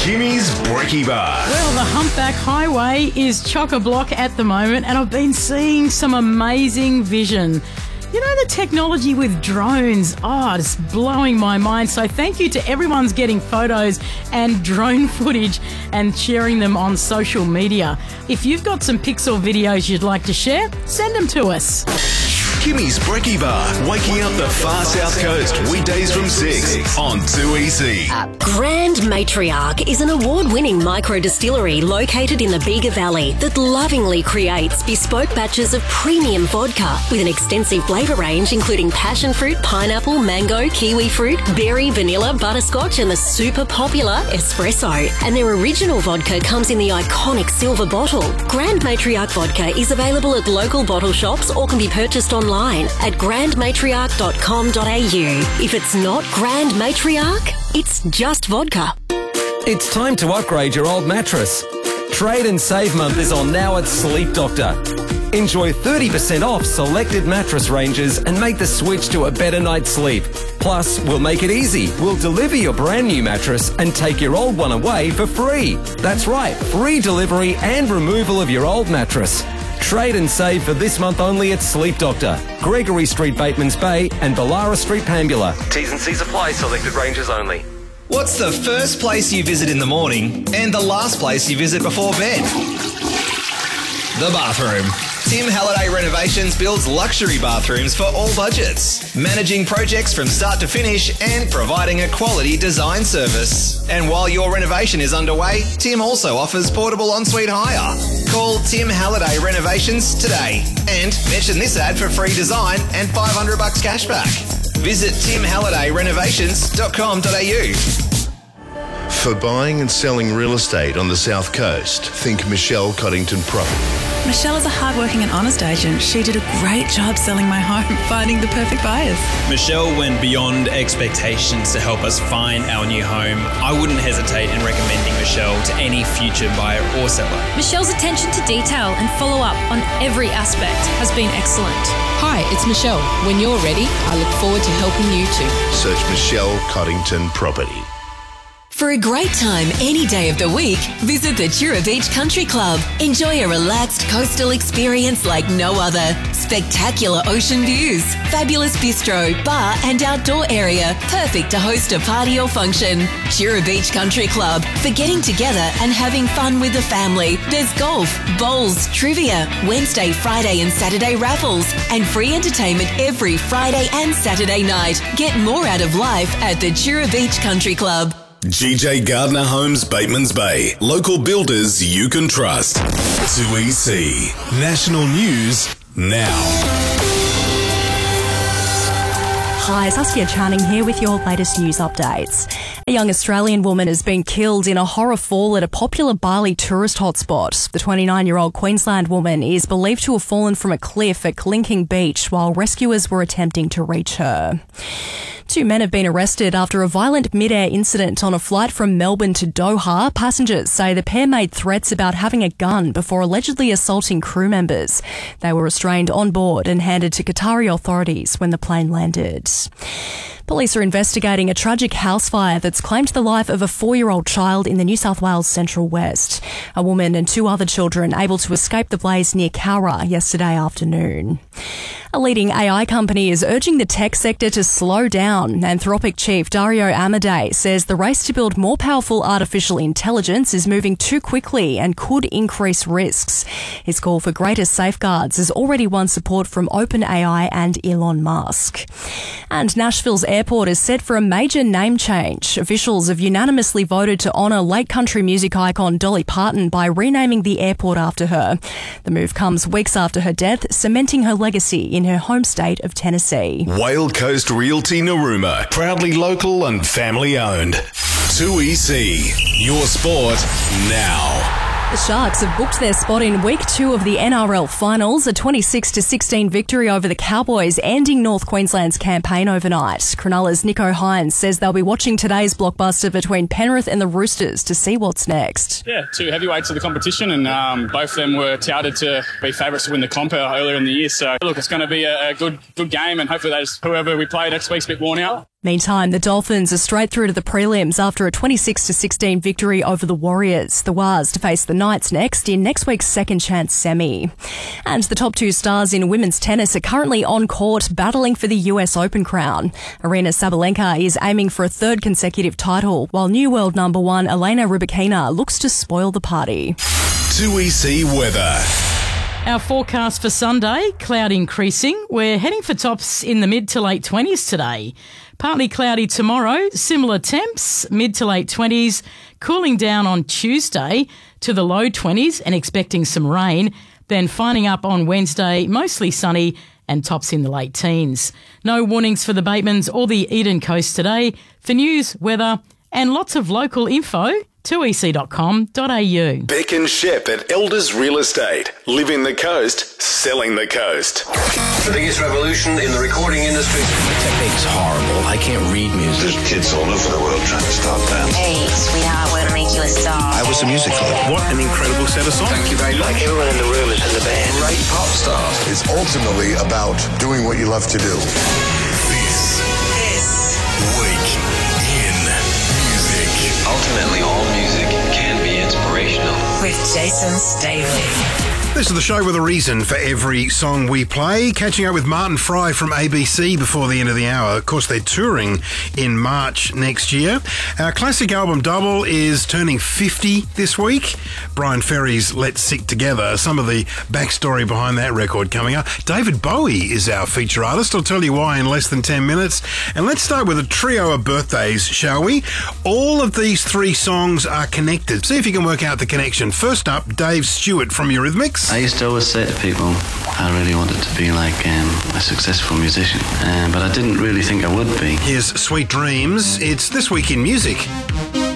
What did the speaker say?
Kimmy's Brekkie Bar. Well, the Humpback Highway is chock-a-block at the moment, and I've been seeing some amazing vision. You know, the technology with drones, it's blowing my mind. So thank you to everyone's getting photos and drone footage and sharing them on social media. If you've got some pixel videos you'd like to share, send them to us. Kimmy's Brekkie Bar, waking up the far south coast, weekdays from 6 on 2EC. Grand Matriarch is an award-winning micro-distillery located in the Bega Valley that lovingly creates bespoke batches of premium vodka with an extensive flavour range including passion fruit, pineapple, mango, kiwi fruit, berry, vanilla, butterscotch and the super popular espresso. And their original vodka comes in the iconic silver bottle. Grand Matriarch vodka is available at local bottle shops or can be purchased online at grandmatriarch.com.au. If it's not Grand Matriarch, it's just vodka. It's time to upgrade your old mattress. Trade and Save Month is on now at Sleep Doctor. Enjoy 30% off selected mattress ranges and make the switch to a better night's sleep. Plus, we'll make it easy. We'll deliver your brand new mattress and take your old one away for free. That's right, free delivery and removal of your old mattress. Trade and save for this month only at Sleep Doctor, Gregory Street, Batemans Bay and Ballara Street, Pambula. T's and C's apply, selected ranges only. What's the first place you visit in the morning and the last place you visit before bed? The bathroom. Tim Halliday Renovations builds luxury bathrooms for all budgets, managing projects from start to finish and providing a quality design service. And while your renovation is underway, Tim also offers portable ensuite hire. Call Tim Halliday Renovations today and mention this ad for free design and $500 cashback. Visit timhallidayRenovations.com.au. For buying and selling real estate on the South Coast, think Michelle Coddington Property. Michelle is a hardworking and honest agent. She did a great job selling my home, finding the perfect buyers. Michelle went beyond expectations to help us find our new home. I wouldn't hesitate in recommending Michelle to any future buyer or seller. Michelle's attention to detail and follow-up on every aspect has been excellent. Hi, it's Michelle. When you're ready, I look forward to helping you too. Search Michelle Coddington Property. For a great time any day of the week, visit the Chura Beach Country Club. Enjoy a relaxed coastal experience like no other. Spectacular ocean views, fabulous bistro, bar and outdoor area, perfect to host a party or function. Chura Beach Country Club, for getting together and having fun with the family. There's golf, bowls, trivia, Wednesday, Friday and Saturday raffles, and free entertainment every Friday and Saturday night. Get more out of life at the Chura Beach Country Club. GJ Gardner Homes, Batemans Bay. Local builders you can trust. 2EC. National News now. Hi, Saskia Channing here with your latest news updates. A young Australian woman has been killed in a horror fall at a popular Bali tourist hotspot. The 29-year-old Queensland woman is believed to have fallen from a cliff at Klinking Beach while rescuers were attempting to reach her. 2 men have been arrested after a violent mid-air incident on a flight from Melbourne to Doha. Passengers say the pair made threats about having a gun before allegedly assaulting crew members. They were restrained on board and handed to Qatari authorities when the plane landed. Police are investigating a tragic house fire that's claimed the life of a 4-year-old child in the New South Wales Central West. A woman and 2 other children able to escape the blaze near Cowra yesterday afternoon. A leading AI company is urging the tech sector to slow down. Anthropic chief Dario Amodei says the race to build more powerful artificial intelligence is moving too quickly and could increase risks. His call for greater safeguards has already won support from OpenAI and Elon Musk. And Nashville's airport is set for a major name change. Officials have unanimously voted to honour late country music icon Dolly Parton by renaming the airport after her. The move comes weeks after her death, cementing her legacy in her home state of Tennessee. Whale Coast Realty Narooma, proudly local and family owned. 2EC, your sport now. The Sharks have booked their spot in Week 2 of the NRL Finals, a 26-16 victory over the Cowboys, ending North Queensland's campaign overnight. Cronulla's Nico Hines says they'll be watching today's blockbuster between Penrith and the Roosters to see what's next. Yeah, 2 heavyweights of the competition, and both of them were touted to be favourites to win the comp earlier in the year. So, look, it's going to be a good game, and hopefully whoever we play next week's a bit worn out. Meantime, the Dolphins are straight through to the prelims after a 26-16 victory over the Warriors. The Wars to face the Knights next in next week's second chance semi. And the top two stars in women's tennis are currently on court battling for the US Open crown. Aryna Sabalenka is aiming for a third consecutive title, while new world number one Elena Rybakina looks to spoil the party. 2EC weather. Our forecast for Sunday, cloud increasing. We're heading for tops in the mid to late 20s today. Partly cloudy tomorrow, similar temps, mid to late 20s, cooling down on Tuesday to the low 20s and expecting some rain, then finding up on Wednesday, mostly sunny and tops in the late teens. No warnings for the Batemans or the Eden Coast today. For news, weather and lots of local info, 2ec.com.au. Beck and Shep at Elders Real Estate. Living the coast, selling the coast. The biggest revolution in the recording industry. My technique's horrible. I can't read music. There's kids all over the world trying to start bands. Hey, sweetheart, we're gonna make you a star. I was a music club. What an incredible set of songs. Thank you very much. Like everyone in the room is in the band. Great pop stars. It's ultimately about doing what you love to do. This week in music. Ultimately, all music can be inspirational. With Jason Staley. This is the show with a reason for every song we play. Catching up with Martin Fry from ABC before the end of the hour. Of course, they're touring in March next year. Our classic album Double is turning 50 this week. Brian Ferry's Let's Stick Together. Some of the backstory behind that record coming up. David Bowie is our feature artist. I'll tell you why in less than 10 minutes. And let's start with a trio of birthdays, shall we? All of these three songs are connected. See if you can work out the connection. First up, Dave Stewart from Eurythmics. I used to always say to people I really wanted to be like a successful musician, but I didn't really think I would be. Here's Sweet Dreams. It's This Week in Music.